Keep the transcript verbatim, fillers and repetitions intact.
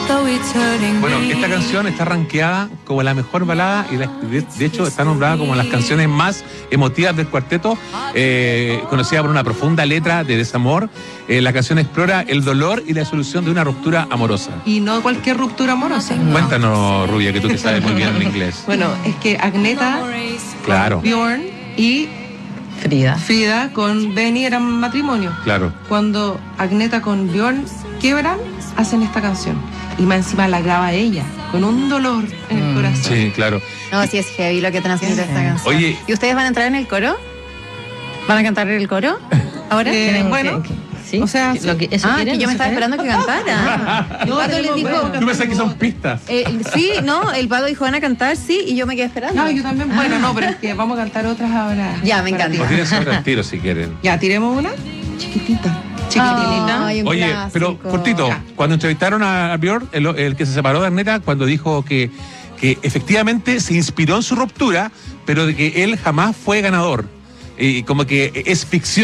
Bueno, esta canción está rankeada como la mejor balada y la, de, de hecho está nombrada como las canciones más emotivas del cuarteto, eh, conocida por una profunda letra de desamor. Eh, la canción explora el dolor y la solución de una ruptura amorosa. Y no cualquier ruptura amorosa. No. Cuéntanos, Rubia, que tú que sabes muy bien en inglés. Bueno, es que Agneta, claro, Bjorn y Frida. Frida con Benny eran matrimonio. Claro. Cuando Agneta con Bjorn quiebran, hacen esta canción. Y más encima la graba ella, con un dolor en el Mm, corazón. sí, claro. No, sí es heavy lo que transmite Sí. esta canción. Oye. ¿Y ustedes van a entrar en el coro? ¿Van a cantar el coro? ¿Ahora? Eh, Tenemos bueno, que- ¿sí? O sea, Lo que, eso Ah, quieren, que yo me ¿eso estaba quieren? esperando que cantara. El No, Pato les tenemos- dijo... bueno, Tú pensás que son pistas. eh, sí, no, el Pato dijo van a cantar, sí, y yo me quedé esperando. No, yo también. Bueno, no, pero es que vamos a cantar otras ahora. Ya, me Para encanta. O ti. tienes otro tiro si quieren. Ya, tiremos una. Chiquitita. Chiquitita. Ay, un Oye, clásico. pero cortito, Ya. cuando entrevistaron a Björn, el, el que se separó de Agneta, cuando dijo que, que efectivamente se inspiró en su ruptura, pero de que él jamás fue ganador. Y como que es ficción.